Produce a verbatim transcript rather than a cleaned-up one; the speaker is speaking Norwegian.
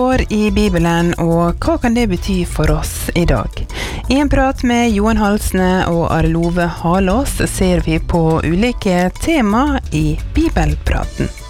År i Bibelen, og hva kan det bety for oss i dag? I en prat med Johan Halsne og Arlove Halås ser vi på ulike tema i Bibelpraten.